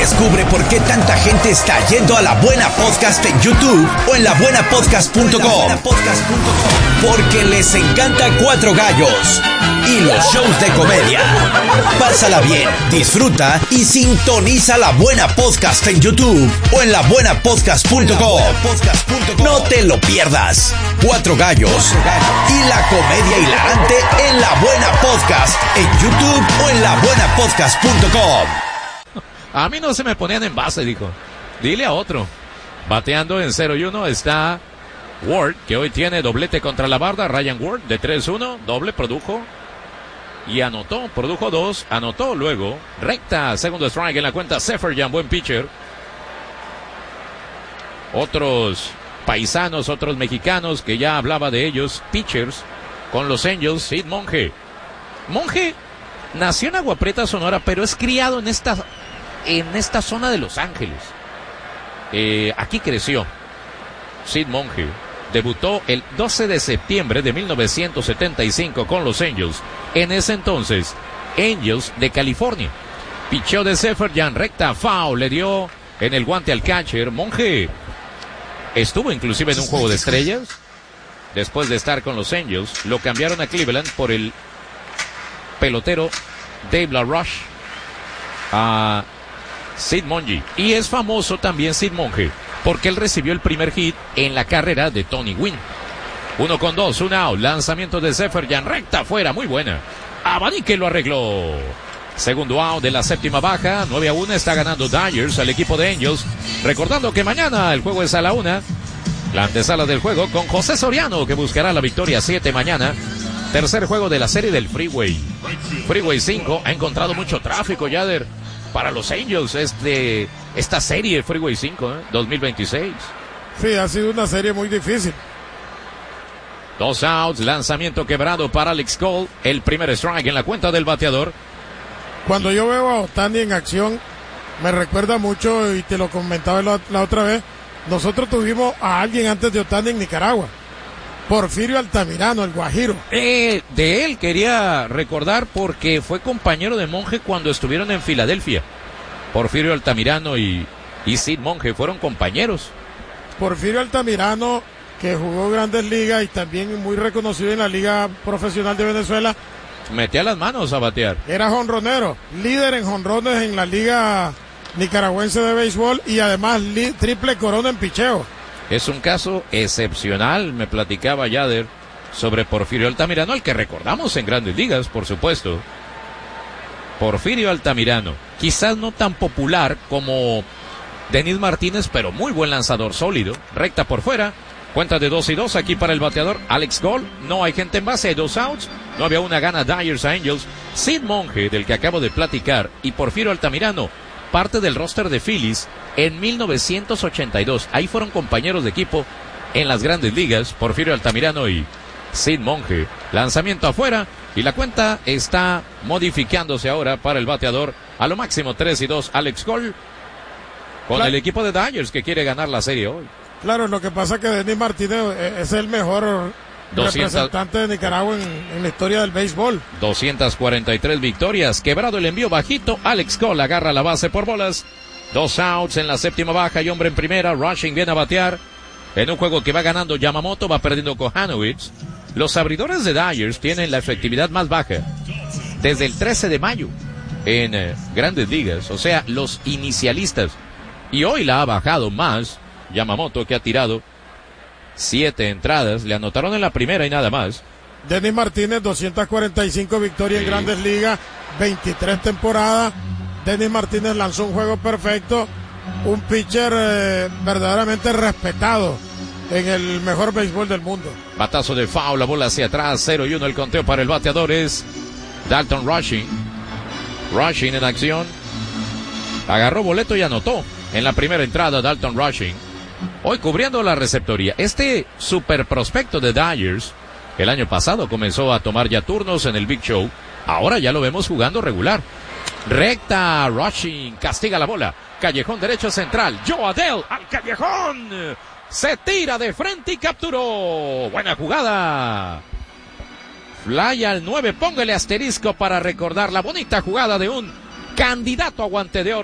Descubre por qué tanta gente está yendo a La Buena Podcast en YouTube o en labuenapodcast.com. Porque les encanta Cuatro Gallos y los shows de comedia. Pásala bien, disfruta y sintoniza La Buena Podcast en YouTube o en labuenapodcast.com. No te lo pierdas. Cuatro Gallos y la comedia hilarante en La Buena Podcast en YouTube o en labuenapodcast.com. A mí no se me ponían en base, dijo. Dile a otro. Bateando en 0-1 está Ward, que hoy tiene doblete contra la barda. Ryan Ward de 3-1, doble, produjo y anotó, produjo 2, anotó luego. Recta, segundo strike en la cuenta. Seferian, buen pitcher. Otros paisanos, otros mexicanos que ya hablaba de ellos, pitchers con los Angels. Sid Monje. Monje nació en Agua Prieta, Sonora, pero es criado en esta zona de Los Ángeles. Aquí creció. Sid Monje debutó el 12 de septiembre de 1975 con los Angels. En ese entonces, Angels de California. Picheo de Seferian, recta, foul, le dio en el guante al catcher. Monje estuvo inclusive en un juego de estrellas. Después de estar con los Angels, lo cambiaron a Cleveland por el pelotero Dave LaRoche, a Sid Monje. Y es famoso también Sid Monje porque él recibió el primer hit en la carrera de Tony Gwynn. 1-2, un out, lanzamiento de Seferian, recta afuera, muy buena. Abanique lo arregló. Segundo out de la séptima baja, 9-1, está ganando Dodgers al equipo de Angels. Recordando que mañana el juego es a la 1. La antesala del juego con José Soriano, que buscará la victoria 7 mañana. Tercer juego de la serie del Freeway. Freeway 5 ha encontrado mucho tráfico, Yader, para los Angels esta serie Freeway 5, 2026. Sí, ha sido una serie muy difícil. 2 outs, lanzamiento quebrado para Alex Cole. El primer strike en la cuenta del bateador. Cuando yo veo a Ohtani en acción, me recuerda mucho, y te lo comentaba la otra vez, nosotros tuvimos a alguien antes de Ohtani en Nicaragua. Porfirio Altamirano, el guajiro. De él quería recordar porque fue compañero de Monje cuando estuvieron en Filadelfia. Porfirio Altamirano y Sid Monje fueron compañeros. Porfirio Altamirano, que jugó Grandes Ligas y también muy reconocido en la Liga Profesional de Venezuela. Metía las manos a batear. Era jonronero, líder en jonrones en la Liga Nicaragüense de Béisbol y además triple corona en picheo. Es un caso excepcional, me platicaba Yader sobre Porfirio Altamirano, al que recordamos en Grandes Ligas, por supuesto. Porfirio Altamirano, quizás no tan popular como Denis Martínez, pero muy buen lanzador, sólido, recta por fuera, cuenta de 2-2 aquí para el bateador Alex Cole. No hay gente en base, hay 2 outs, no había una, gana Dodgers a Angels. Sid Monje, del que acabo de platicar, y Porfirio Altamirano, parte del roster de Phillies en 1982. Ahí fueron compañeros de equipo en las Grandes Ligas, Porfirio Altamirano y Sid Monje. Lanzamiento afuera y la cuenta está modificándose ahora para el bateador. A lo máximo 3-2 Alex Cole con el equipo de Dodgers, que quiere ganar la serie hoy. Claro, lo que pasa es que Denis Martínez es el mejor representante de Nicaragua en la historia del béisbol. 243 victorias. Quebrado el envío bajito. Alex Cole agarra la base por bolas. 2 outs en la séptima baja y hombre en primera. Rushing viene a batear en un juego que va ganando Yamamoto, va perdiendo Kohanowitz. Los abridores de Dodgers tienen la efectividad más baja desde el 13 de mayo en Grandes Ligas, o sea, los inicialistas. Y hoy la ha bajado más Yamamoto, que ha tirado 7 entradas, le anotaron en la primera y nada más. Denis Martínez, 245 victorias en Grandes Ligas, 23 temporadas. Denis Martínez lanzó un juego perfecto, un pitcher verdaderamente respetado en el mejor béisbol del mundo. Batazo de foul, la bola hacia atrás, 0-1 el conteo para el bateador es Dalton Rushing. Rushing en acción, agarró boleto y anotó en la primera entrada Dalton Rushing. Hoy cubriendo la receptoría. Este super prospecto de Dodgers, el año pasado comenzó a tomar ya turnos en el Big Show. Ahora ya lo vemos jugando regular. Recta, Rushing, castiga la bola. Callejón derecho central. Joe Adell al callejón. Se tira de frente y capturó. Buena jugada. Fly al 9. Póngale asterisco para recordar la bonita jugada de un candidato a guante de oro.